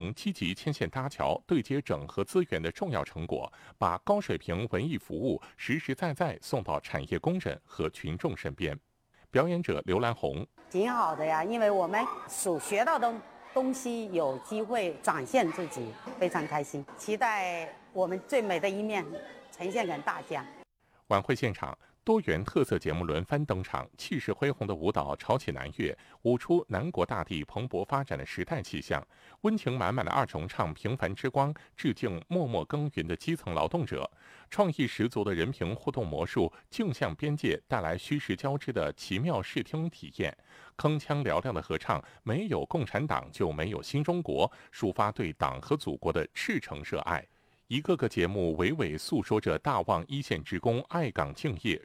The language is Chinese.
成积极牵线搭桥、对接整合资源的重要成果，把高水平文艺服务实实在在送到产业工人和群众身边。表演者刘兰红： 挺好的呀，因为我们所学到的东西有机会展现自己，非常开心，期待我们最美的一面呈现给大家。 晚会现场，多元特色节目轮番登场，气势恢宏的舞蹈潮起南岳，舞出南国大地蓬勃发展的时代气象；温情满满的二重唱《平凡之光》，致敬默默耕耘的基层劳动者；创意十足的人屏互动魔术，镜像边界带来虚实交织的奇妙视听体验；铿锵嘹亮的合唱《没有共产党就没有新中国》，抒发对党和祖国的赤诚热爱。一个个节目娓娓诉说着大望一线职工爱岗敬业、